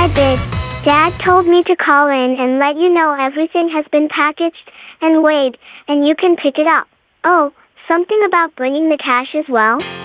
I did. Dad told me to call in and let you know everything has been packaged and weighed, and you can pick it up. Oh, something about bringing the cash as well?